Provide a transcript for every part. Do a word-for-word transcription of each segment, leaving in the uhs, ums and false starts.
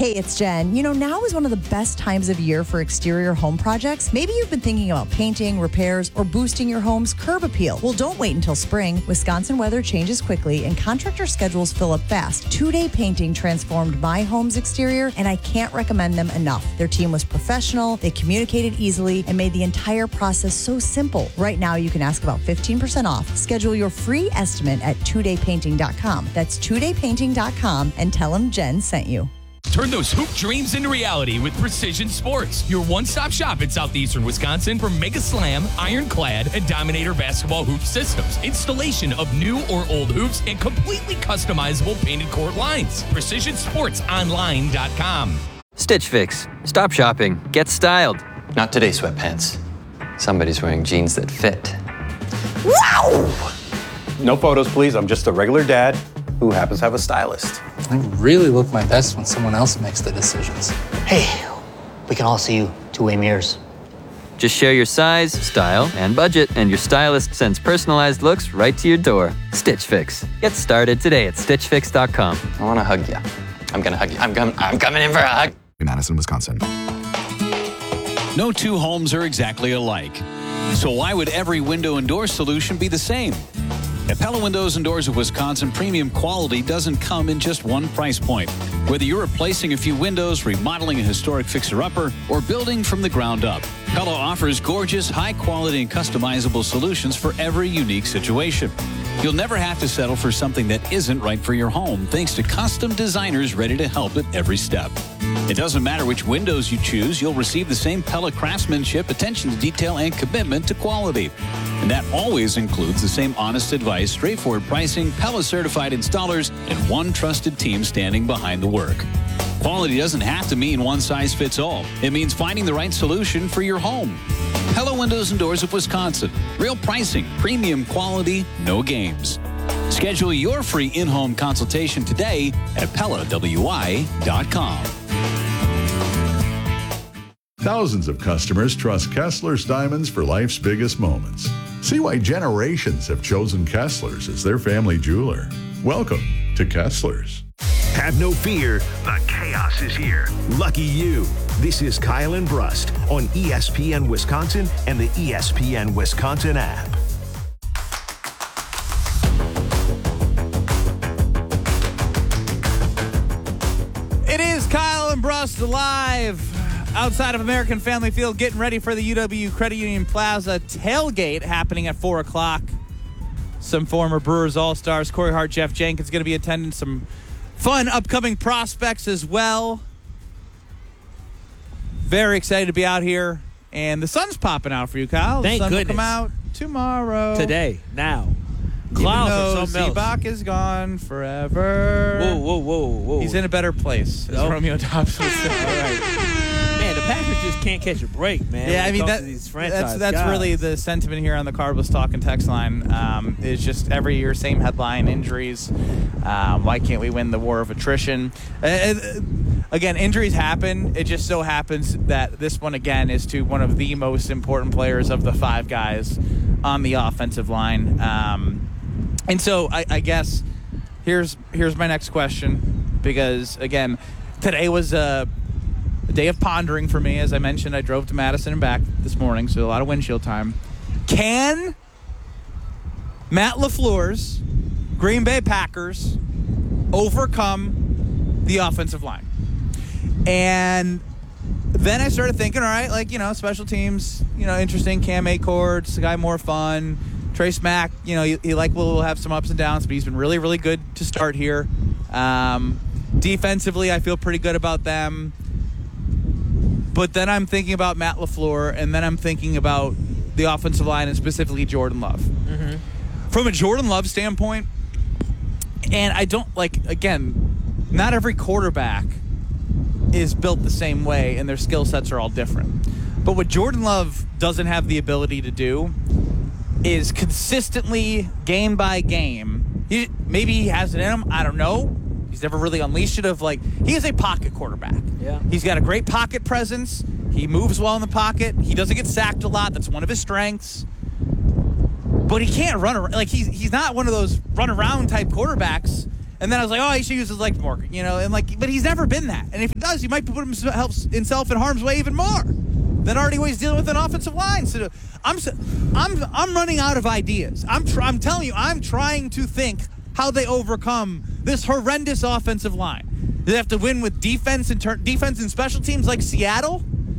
Hey, it's Jen. You know, now is one of the best times of year for exterior home projects. Maybe you've been thinking about painting, repairs, or boosting your home's curb appeal. Well, don't wait until spring. Wisconsin weather changes quickly and contractor schedules fill up fast. Two-day painting transformed my home's exterior, and I can't recommend them enough. Their team was professional, they communicated easily, and made the entire process so simple. Right now, you can ask about fifteen percent off. Schedule your free estimate at two day painting dot com. That's two day painting dot com and tell them Jen sent you. Turn those hoop dreams into reality with Precision Sports, your one-stop shop in southeastern Wisconsin for Mega Slam, Ironclad, and Dominator basketball hoop systems, installation of new or old hoops, and completely customizable painted court lines. precision sports online dot com. Stitch Fix. Stop shopping. Get styled. Not today, sweatpants. Somebody's wearing jeans that fit. Wow! No photos, please. I'm just a regular dad who happens to have a stylist. I really look my best when someone else makes the decisions. Hey, we can all see you two-way mirrors. Just share your size, style, and budget, and your stylist sends personalized looks right to your door. Stitch Fix. Get started today at stitch fix dot com. I want to hug you. I'm going to hug you. I'm, com- I'm coming in for a hug. In Madison, Wisconsin. No two homes are exactly alike. So why would every window and door solution be the same? At Pella Windows and Doors of Wisconsin, premium quality doesn't come in just one price point. Whether you're replacing a few windows, remodeling a historic fixer-upper, or building from the ground up, Pella offers gorgeous, high-quality, and customizable solutions for every unique situation. You'll never have to settle for something that isn't right for your home, thanks to custom designers ready to help at every step. It doesn't matter which windows you choose, you'll receive the same Pella craftsmanship, attention to detail, and commitment to quality. And that always includes the same honest advice, straightforward pricing, Pella-certified installers, and one trusted team standing behind the work. Quality doesn't have to mean one size fits all. It means finding the right solution for your home. Pella Windows and Doors of Wisconsin. Real pricing, premium quality, no games. Schedule your free in-home consultation today at Pella W I dot com. Thousands of customers trust Kessler's Diamonds for life's biggest moments. See why generations have chosen Kessler's as their family jeweler. Welcome to Kessler's. Have no fear, the chaos is here. Lucky you. This is Kyle and Brust on E S P N Wisconsin and the E S P N Wisconsin app. It is Kyle and Brust live outside of American Family Field, getting ready for the U W Credit Union Plaza tailgate happening at four o'clock. Some former Brewers All-Stars, Corey Hart, Jeff Jenkins, going to be attending some fun upcoming prospects as well. Very excited to be out here. And the sun's popping out for you, Kyle. Thank the sun goodness. will come out tomorrow. Today, now. Clouds Clouds or something else. Seabach is gone forever. Whoa, whoa, whoa, whoa. He's in a better place, as Oh. Romeo Dobbs would say. All right. Man, the Packers just can't catch a break, man. Yeah, I mean, that, these that's that's guys. really the sentiment here on the Cardinals Talk and text line. Um, is just every year, same headline, injuries. Um, why can't we win the war of attrition? Uh, uh, again, injuries happen. It just so happens that this one, again, is to one of the most important players of the five guys on the offensive line. Um, and so I, I guess here's here's my next question, because, again, today was a... A day of pondering for me. As I mentioned, I drove to Madison and back this morning, so a lot of windshield time. Can Matt LaFleur's Green Bay Packers overcome the offensive line? And then I started thinking, all right, like, you know, special teams, you know, interesting. Cam Acords, the guy more fun. Trace Mack, you know, he, he like will have some ups and downs, but he's been really, really good to start here. Um, defensively, I feel pretty good about them. But then I'm thinking about Matt LaFleur, and then I'm thinking about the offensive line and specifically Jordan Love. Mm-hmm. From a Jordan Love standpoint, and I don't, like, again, not every quarterback is built the same way, and their skill sets are all different. But what Jordan Love doesn't have the ability to do is consistently, game by game, he, maybe he has it in him, I don't know. He's never really unleashed it of, like, he is a pocket quarterback. Yeah. He's got a great pocket presence. He moves well in the pocket. He doesn't get sacked a lot. That's one of his strengths. But he can't run around. Like, he's, he's not one of those run-around type quarterbacks. And then I was like, oh, he should use his legs more, you know, and like, but he's never been that. And if he does, he might put himself himself in harm's way even more than already was dealing with an offensive line. So I'm I'm I'm running out of ideas. I'm tr- I'm telling you, I'm trying to think how they overcome this horrendous offensive line. Do they have to win with defense and ter- defense and special teams like Seattle?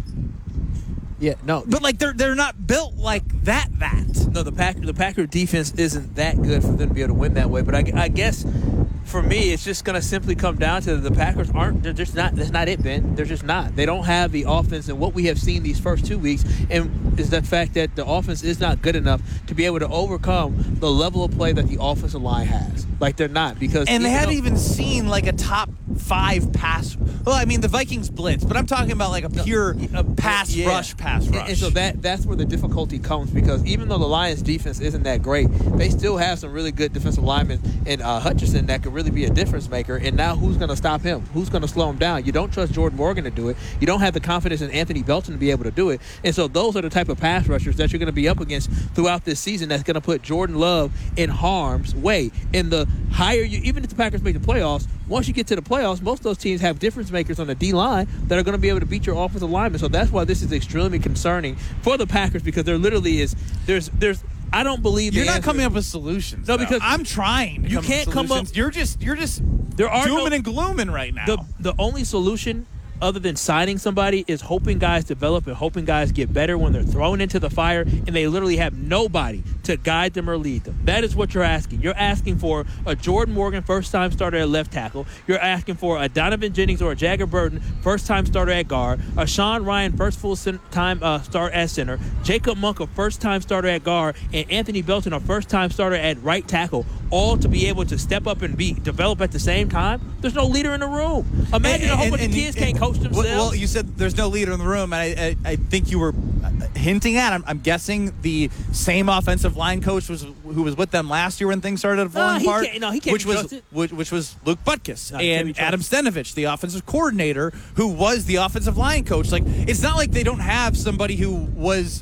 Yeah, no, but like they're they're not built like that. That no, the Packer the Packer defense isn't that good for them to be able to win that way. But I, I guess for me, it's just going to simply come down to the Packers aren't. They're just not. That's not it, Ben. They're just not. They don't have the offense, and what we have seen these first two weeks, and is the fact that the offense is not good enough to be able to overcome the level of play that the offensive line has. Like they're not because and they haven't though, even seen like a top five pass. Well, I mean the Vikings blitz, but I'm talking about like a pure no, pass yeah. rush, pass rush. And, and so that that's where the difficulty comes because even though the Lions' defense isn't that great, they still have some really good defensive linemen in uh, Hutchinson that could really be a difference maker. And now who's going to stop him? Who's going to slow him down? You don't trust Jordan Morgan to do it. You don't have the confidence in Anthony Belton to be able to do it. And so those are the type of pass rushers that you're going to be up against throughout this season. That's going to put Jordan Love in harm's way. And the higher you, even if the Packers make the playoffs, once you get to the playoffs, most of those teams have difference makers on the D-line that are going to be able to beat your offensive linemen. So that's why this is extremely concerning for the Packers because there literally is there's there's I don't believe you're the not answer. coming up with solutions. No, though. because I'm trying. To you come can't up with come solutions. up. You're just you're just there are dooming no, and glooming right now. The the only solution other than signing somebody is hoping guys develop and hoping guys get better when they're thrown into the fire and they literally have nobody to guide them or lead them. That is what you're asking. You're asking for a Jordan Morgan first-time starter at left tackle. You're asking for a Donovan Jennings or a Jagger Burton first-time starter at guard. A Sean Ryan first full-time uh, start at center. Jacob Monk a first-time starter at guard. And Anthony Belton a first-time starter at right tackle. All to be able to step up and be develop at the same time. There's no leader in the room. Imagine and, a whole and, bunch and, of kids and, can't coach themselves. Well, you said there's no leader in the room, and I, I, I think you were hinting at. I'm, I'm guessing the same offensive line coach was who was with them last year when things started falling no, apart. Can't, no, he can't which be was trusted. which, which was Luke Butkus No, and Adam Stenovich, the offensive coordinator, who was the offensive line coach. Like it's not like they don't have somebody who was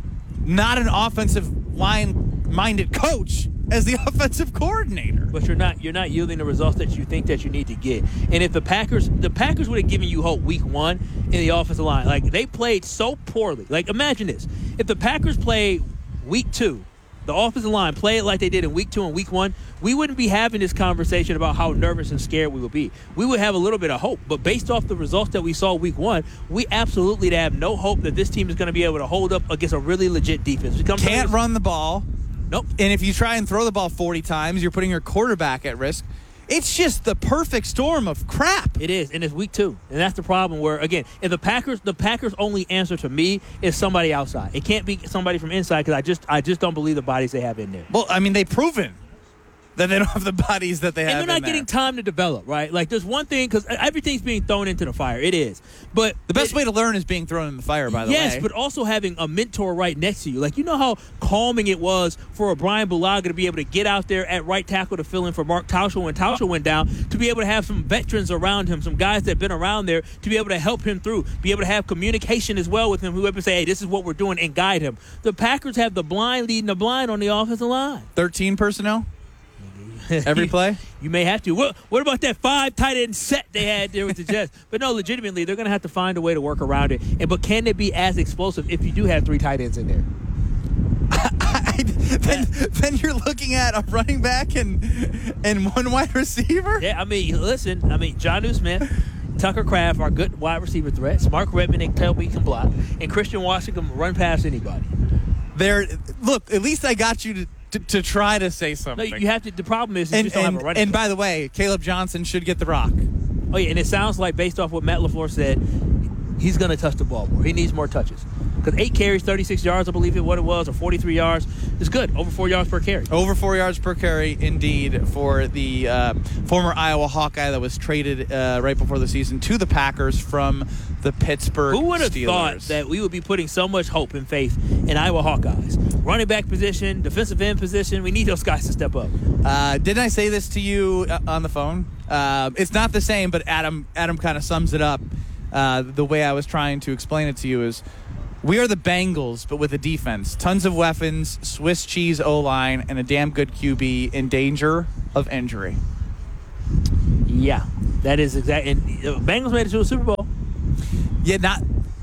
not an offensive line minded coach as the offensive coordinator. But you're not you're not yielding the results that you think that you need to get. And if the Packers the Packers would have given you hope week one in the offensive line, like they played so poorly. Like imagine this. If the Packers played week two, the offensive line play it like they did in week two and week one, we wouldn't be having this conversation about how nervous and scared we would be. We would have a little bit of hope. But based off the results that we saw week one, we absolutely have no hope that this team is going to be able to hold up against a really legit defense. Can't run the ball. Nope. And if you try and throw the ball forty times, you're putting your quarterback at risk. It's just the perfect storm of crap. It is, and it's week two, and that's the problem. Where again, if the Packers, the Packers' only answer to me is somebody outside. It can't be somebody from inside because I just, I just don't believe the bodies they have in there. Well, I mean, they've proven that they don't have the bodies that they and have. And they're not in there. getting time to develop, right? Like there's one thing because everything's being thrown into the fire. It is, but the best it, way to learn is being thrown in the fire. By the yes, way, yes, but also having a mentor right next to you. Like you know how calming it was for a Brian Bulaga to be able to get out there at right tackle to fill in for Mark Tauscher when Tauscher went down, to be able to have some veterans around him, some guys that have been around there to be able to help him through, be able to have communication as well with him, who able to say, hey, this is what we're doing and guide him. The Packers have the blind leading the blind on the offensive line. thirteen personnel? Every play? You may have to. What, what about that five tight end set they had there with the Jets? But no, legitimately, they're going to have to find a way to work around it. And But can they be as explosive if you do have three tight ends in there? I, then, then you're looking at a running back and and one wide receiver? Yeah, I mean, listen, I mean, Jonnu Smith, Tucker Kraft are good wide receiver threats. Mark Redmond and Kelby can block. And Christian Washington can run past anybody. There, look, at least I got you to To, to try to say something. No, you have to. The problem is, you and, just don't and, have a running and back. by the way, Caleb Johnson should get the rock. Oh yeah, and it sounds like based off what Matt LaFleur said, he's going to touch the ball more. He needs more touches because eight carries, thirty-six yards, I believe it what it was, or forty-three yards is good. Over four yards per carry. Over four yards per carry, indeed, for the uh, former Iowa Hawkeye that was traded uh, right before the season to the Packers from the Pittsburgh Who would have Steelers. thought that we would be putting so much hope and faith in Iowa Hawkeyes? Running back position, defensive end position, we need those guys to step up. Uh, didn't I say this to you uh, on the phone? Uh, it's not the same, but Adam Adam kind of sums it up. Uh, the way I was trying to explain it to you is, we are the Bengals, but with a defense. Tons of weapons, Swiss cheese O-line, and a damn good Q B in danger of injury. Yeah, that is exact. And uh, Bengals made it to a Super Bowl. Yeah, not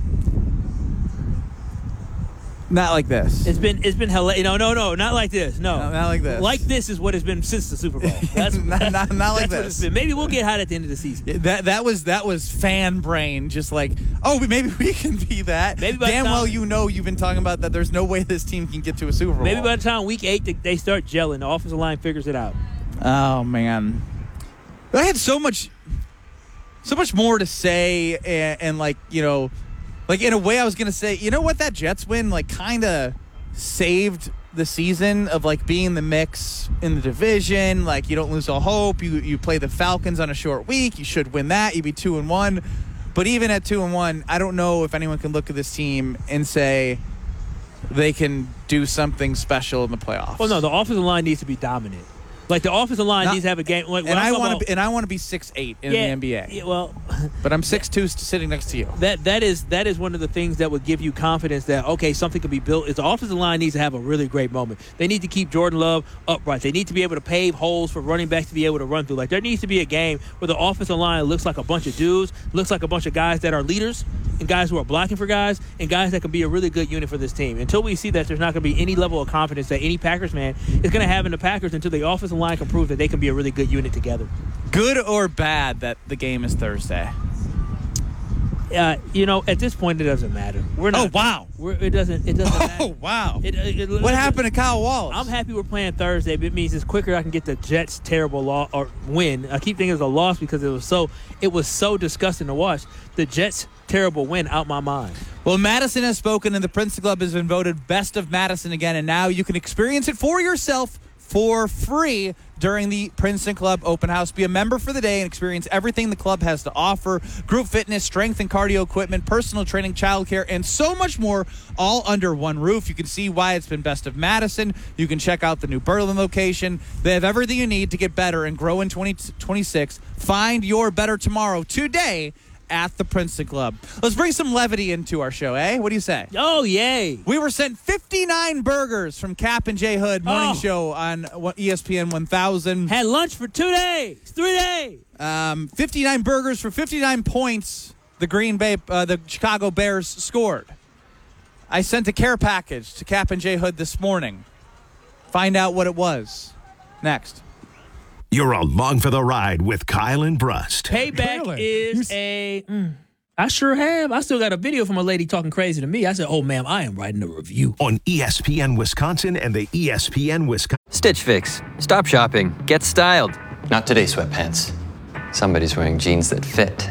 not like this. It's been it's been hella. No, no, no, not like this. No, No, not like this. Like this is what it's been since the Super Bowl. That's Not- not- not like that's what this. it's been. Maybe we'll get hot at the end of the season. Yeah, That that was that was fan brain, just like, oh, maybe we can be that. Maybe by the Damn time- well, you know, you've been talking about that. There's no way this team can get to a Super Bowl. Maybe by the time week eight they- they start gelling, the offensive line figures it out. Oh man, I had so much, so much more to say, and, and like you know, like in a way, I was gonna say, you know what, that Jets win like kind of saved the season of like being in the mix in the division. Like you don't lose all hope. You you play the Falcons on a short week. You should win that. You'd be two and one. But even at two and one, I don't know if anyone can look at this team and say they can do something special in the playoffs. Well, no, the offensive line needs to be dominant. Like the offensive line Not- needs to have a game. Like, when and I'm I talking want about- to and I want to be six eight in Yeah, the N B A. yeah, well, But I'm six two sitting next to you. that that is that is one of the things that would give you confidence that okay, something could be built. Is the offensive line needs to have a really great moment. They need to keep Jordan Love upright. They need to be able to pave holes for running backs to be able to run through. Like there needs to be a game where the offensive line looks like a bunch of dudes, looks like a bunch of guys that are leaders, and guys who are blocking for guys, and guys that can be a really good unit for this team. Until we see that, there's not going to be any level of confidence that any Packers man is going to have in the Packers until the offensive line can prove that they can be a really good unit together. Good or bad that the game is Thursday? Uh, you know, at this point, it doesn't matter. We're not. Oh, wow. We're, it doesn't. It doesn't matter. Oh, wow. It, it, it, What happened to Kyle Wallace? I'm happy we're playing Thursday, but it means it's quicker I can get the Jets' terrible law or win. I keep thinking it was a loss because it was so it was so disgusting to watch. The Jets' terrible win out my mind. Well, Madison has spoken, and the Princeton Club has been voted Best of Madison again, and now you can experience it for yourself for free during the Princeton Club Open House. Be a member for the day and experience everything the club has to offer. Group fitness, strength and cardio equipment, personal training, childcare, and so much more, all under one roof. You can see why it's been Best of Madison. You can check out the new Berlin location. They have everything you need to get better and grow in twenty twenty-six. Find your better tomorrow today at the Princeton Club. Let's bring some levity into our show, eh? What do you say? Oh, yay. We were sent fifty-nine burgers from Cap and J Hood morning Oh. show on E S P N one thousand. Had lunch for two days, three days. Um, fifty-nine burgers for fifty-nine points. The Green Bay, uh, the Chicago Bears scored. I sent a care package to Cap and J Hood this morning. Find out what it was. Next. You're along for the ride with Kyle and Brust. Payback Really? is a. Mm, I sure have. I still got a video from a lady talking crazy to me. I said, "Oh, ma'am, I am writing a review." On E S P N Wisconsin and the E S P N Wisconsin. Stitch Fix. Stop shopping. Get styled. Not today, sweatpants. Somebody's wearing jeans that fit.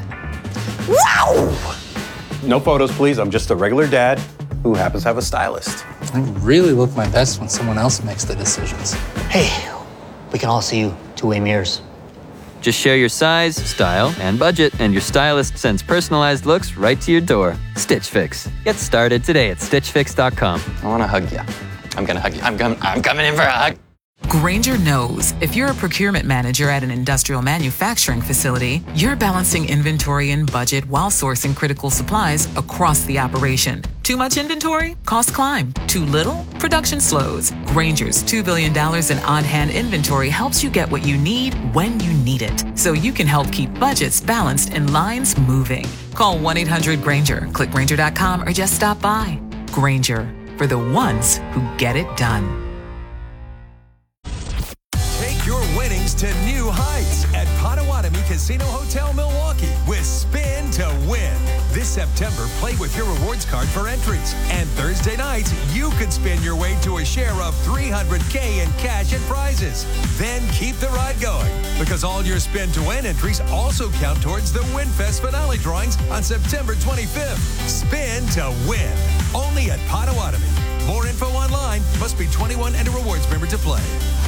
No photos, please. I'm just a regular dad who happens to have a stylist. I really look my best when someone else makes the decisions. Hey, we can all see you two-way mirrors. Just share your size, style, and budget, and your stylist sends personalized looks right to your door. Stitch Fix. Get started today at stitch fix dot com. I want to hug you. I'm going to hug you. I'm, com- I'm coming in for a hug. Grainger knows if you're a procurement manager at an industrial manufacturing facility, you're balancing inventory and budget while sourcing critical supplies across the operation. Too much inventory? Costs climb. Too little? Production slows. Grainger's two billion dollars in on-hand inventory helps you get what you need when you need it, so you can help keep budgets balanced and lines moving. Call one eight hundred Grainger, click Grainger dot com, or just stop by. Grainger, for the ones who get it done. Take your winnings to new heights at Potawatomi Casino Hotel Milwaukee with Spin to Win. This September, play with your rewards card for entries. And Thursday nights, you could spin your way to a share of three hundred K in cash and prizes. Then keep the ride going, because all your Spin to Win entries also count towards the WinFest finale drawings on September twenty-fifth. Spin to Win. Only at Potawatomi. More info online. Must be twenty-one and a rewards member to play.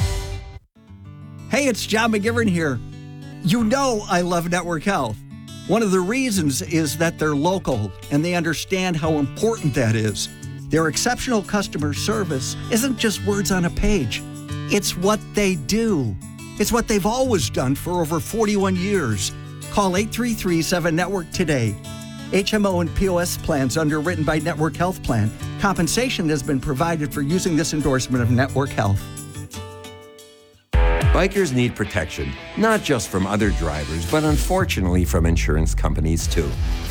Hey, it's John McGivern here. You know I love Network Health. One of the reasons is that they're local and they understand how important that is. Their exceptional customer service isn't just words on a page. It's what they do. It's what they've always done for over forty-one years. Call eight three three, seven network today. H M O and P O S plans underwritten by Network Health Plan. Compensation has been provided for using this endorsement of Network Health. Bikers need protection, not just from other drivers, but unfortunately from insurance companies too.